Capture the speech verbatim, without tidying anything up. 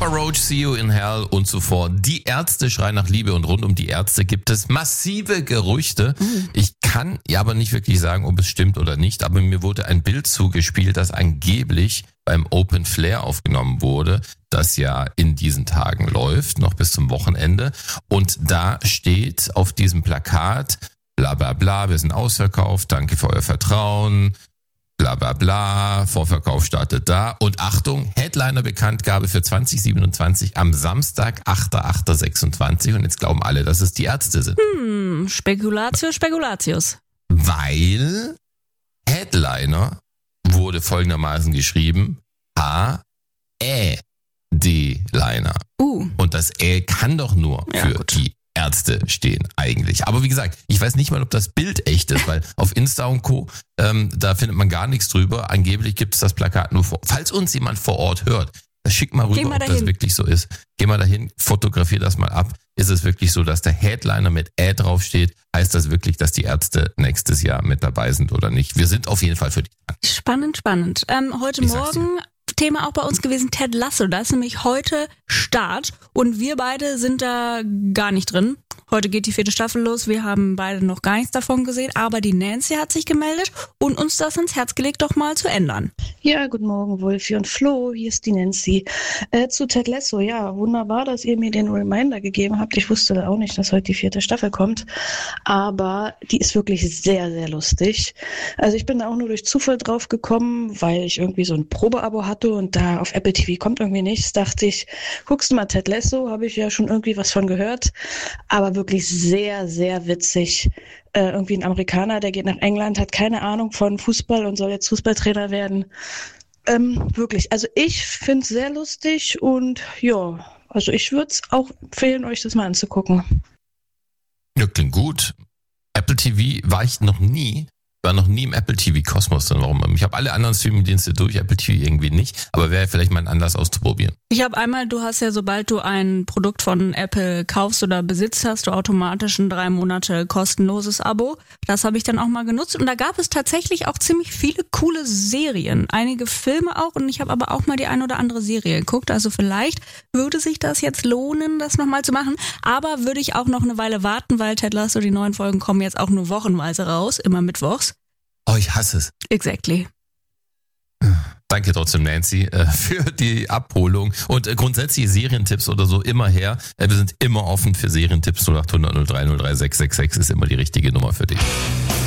Roach, See You in Hell und zuvor Die Ärzte schreien nach Liebe und rund um die Ärzte gibt es massive Gerüchte. Mhm. Ich kann ja aber nicht wirklich sagen, ob es stimmt oder nicht, aber mir wurde ein Bild zugespielt, das angeblich beim Open Flair aufgenommen wurde, das ja in diesen Tagen läuft, noch bis zum Wochenende. Und da steht auf diesem Plakat, bla bla bla, wir sind ausverkauft, danke für euer Vertrauen, bla bla bla, Vorverkauf startet da. Und Achtung, Headliner-Bekanntgabe für zwanzig siebenundzwanzig am Samstag, achter achter sechsundzwanzig. Und jetzt glauben alle, dass es die Ärzte sind. Hm, Spekulatio, Spekulatius. Weil Headliner wurde folgendermaßen geschrieben, H, Ä, D, Liner. Uh. Und das Ä kann doch nur ja, für gut. die Ärzte stehen eigentlich. Aber wie gesagt, ich weiß nicht mal, ob das Bild echt ist, weil auf Insta und Co., ähm, da findet man gar nichts drüber. Angeblich gibt es das Plakat nur vor. Falls uns jemand vor Ort hört, schick mal rüber, mal ob das wirklich so ist. Geh mal dahin, fotografier das mal ab. Ist es wirklich so, dass der Headliner mit Ä draufsteht? Heißt das wirklich, dass die Ärzte nächstes Jahr mit dabei sind oder nicht? Wir sind auf jeden Fall für die. Spannend, spannend. Ähm, heute Ich Morgen Thema auch bei uns gewesen, Ted Lasso. Da ist nämlich heute Start und wir beide sind da gar nicht drin. Heute geht die vierte Staffel los. Wir haben beide noch gar nichts davon gesehen, aber die Nancy hat sich gemeldet und uns das ans Herz gelegt, doch mal zu ändern. Ja, guten Morgen, Wolfi und Flo. Hier ist die Nancy. Äh, zu Ted Lasso. Ja, wunderbar, dass ihr mir den Reminder gegeben habt. Ich wusste auch nicht, dass heute die vierte Staffel kommt, aber die ist wirklich sehr, sehr lustig. Also ich bin da auch nur durch Zufall drauf gekommen, weil ich irgendwie so ein Probeabo hatte und da auf Apple T V kommt irgendwie nichts. Dachte ich, guckst du mal Ted Lasso, habe ich ja schon irgendwie was von gehört, aber wirklich sehr, sehr witzig. Äh, irgendwie ein Amerikaner, der geht nach England, hat keine Ahnung von Fußball und soll jetzt Fußballtrainer werden. Ähm, wirklich, also ich finde es sehr lustig und ja, also ich würde es auch empfehlen, euch das mal anzugucken. Ja, klingt gut. Apple T V war ich noch nie. War noch nie im Apple T V-Kosmos drin. Warum? Ich habe alle anderen Streaming-Dienste durch, Apple T V irgendwie nicht. Aber wäre vielleicht mal ein Anlass auszuprobieren. Ich habe einmal, du hast ja, sobald du ein Produkt von Apple kaufst oder besitzt, hast du automatisch ein drei Monate kostenloses Abo. Das habe ich dann auch mal genutzt. Und da gab es tatsächlich auch ziemlich viele coole Serien. Einige Filme auch. Und ich habe aber auch mal die ein oder andere Serie geguckt. Also vielleicht würde sich das jetzt lohnen, das nochmal zu machen. Aber würde ich auch noch eine Weile warten, weil Ted Lasso, die neuen Folgen kommen jetzt auch nur wochenweise raus, immer mittwochs. Oh, ich hasse es. Exactly. Danke trotzdem, Nancy, für die Abholung. Und grundsätzlich Serientipps oder so immer her. Wir sind immer offen für Serientipps. null acht hundert null drei null drei sechs sechs sechs ist immer die richtige Nummer für dich.